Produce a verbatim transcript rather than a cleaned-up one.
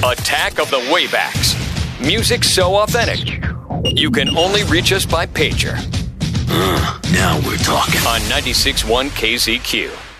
Attack of the Waybacks. Music so authentic. You can only reach us by pager. Uh, now we're talking. On ninety-six point one K Z Q.